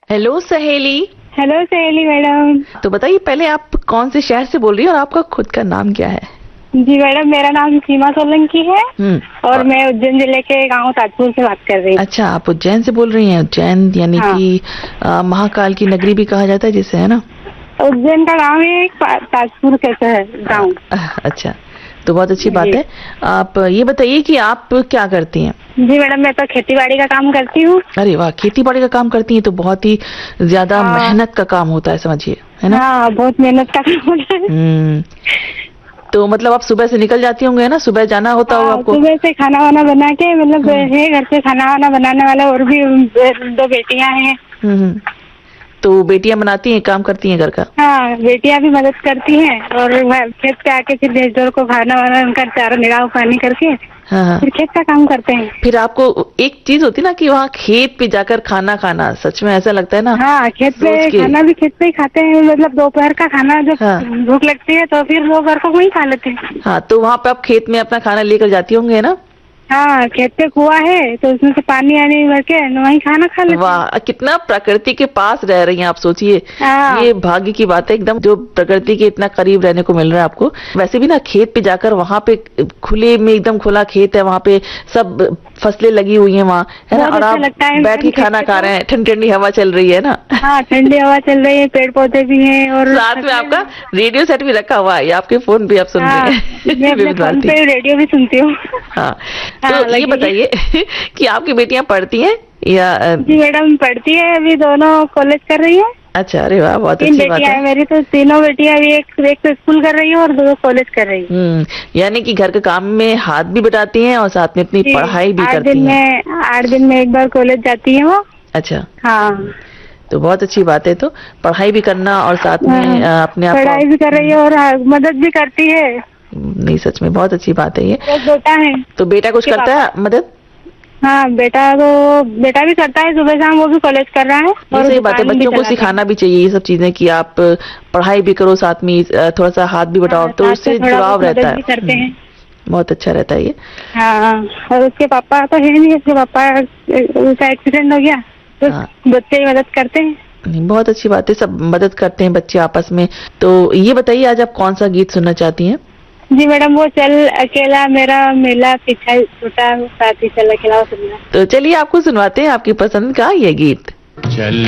Hello सहेली। Hello सहेली madam. तो बताइए पहले आप कौन से शहर से बोल रही हैं और आपका खुद का नाम क्या है? जी मैडम, मेरा नाम सीमा सोलंकी है और मैं उज्जैन जिले के गांव ताजपुर से बात कर रही हूँ। अच्छा, आप उज्जैन से बोल रही हैं। उज्जैन यानी हाँ। कि महाकाल की नगरी भी कहा जाता है जिसे, है ना? उज्जैन का गांव है, ताजपुर कैसा है गांव। अच्छा, तो बहुत अच्छी बात है। आप ये बताइए कि आप क्या करती हैं? जी मैडम, मैं तो खेती बाड़ी का काम करती हूँ। अरे वाह, खेती बाड़ी का काम करती हैं तो बहुत ही ज्यादा हाँ। मेहनत का काम होता है, समझिए, है ना? हाँ, बहुत मेहनत का काम होता है। तो मतलब आप सुबह से निकल जाती होंगे, है ना? सुबह जाना होता होगा आपको। सुबह से खाना वाना बना के, मतलब है घर पे खाना वाना बनाने वाला, और भी 2 बेटियां हैं। तो बेटियां बनाती हैं, काम करती हैं घर का? हाँ, बेटियां भी मदद करती हैं और खेत पे आके फिर बेजोर को खाना वाना उनका चारा निगाह पानी करके हाँ। फिर खेत का काम करते हैं। फिर आपको एक चीज होती है ना कि वहाँ खेत पे जाकर खाना खाना, सच में ऐसा लगता है ना? हाँ, खेत पे खाना भी खेत पे ही खाते हैं, मतलब दोपहर का खाना जब भूख लगती है तो फिर दोपहर को वहीं खा लेते हैं। हाँ, तो वहाँ पे आप खेत में अपना खाना लेकर जाती होंगे, है ना? हाँ, खेत पे कुआं है तो उसमें से पानी आने भर के वहीं खाना खा लेते हैं। वाह, कितना प्रकृति के पास रह रही हैं आप, सोचिए। ये भाग्य की बात है एकदम, जो प्रकृति के इतना करीब रहने को मिल रहा है आपको। वैसे भी ना, खेत पे जाकर, वहाँ पे खुले में, एकदम खुला खेत है, वहाँ पे सब फसलें लगी हुई हैं वहाँ, है ना? और आप बैठ के खाना खा रहे हैं, ठंडी ठंडी हवा चल रही है ना? हाँ, ठंडी हवा चल रही है, पेड़ पौधे भी हैं और साथ में आपका रेडियो सेट भी रखा हुआ है, आपके फोन पे आप सुन रहे हैं। मैं अपने फोन पे रेडियो भी सुनती हूँ। हाँ, तो ये बताइए कि आपकी बेटियां पढ़ती हैं या? जी मैडम, पढ़ती है, अभी दोनों कॉलेज कर रही है। अच्छा, अरे वाह, बहुत अच्छी बात है। 3 बेटियां हैं मेरी, तो तीनों बेटियां, एक तो स्कूल कर रही है और 2 कॉलेज कर रही है। यानी कि घर के काम में हाथ भी बटाती हैं और साथ में अपनी पढ़ाई भी करती हैं। 8 दिन में एक बार कॉलेज जाती है वो। अच्छा। हाँ, तो बहुत अच्छी बात है। तो पढ़ाई भी करना और साथ में अपने आप पढ़ाई भी कर रही है और मदद भी करती है। नहीं, सच में बहुत अच्छी बात है ये। एक बेटा है। तो बेटा कुछ करता है मदद? हाँ, बेटा भी करता है, सुबह शाम वो भी कॉलेज कर रहा है। और सही बात है, बच्चों को सिखाना भी चाहिए ये सब चीजें कि आप पढ़ाई भी करो, साथ में थोड़ा सा हाथ भी बटाओ, तो उससे जुड़ाव रहता है। करते हैं। बहुत अच्छा रहता है ये। हाँ, और उसके पापा तो है नहीं, उसके पापा का एक्सीडेंट हो गया, तो बच्चे ही मदद करते हैं। नहीं, बहुत अच्छी बात है, सब मदद करते हैं बच्चे आपस में। तो ये बताइए आज आप कौन सा गीत सुनना चाहती हैं? जी मैडम, वो चल अकेला मेरा मेला पीछा छूटा साथी चल अकेला सुनना। तो चलिए आपको सुनवाते हैं आपकी पसंद का ये गीत। चल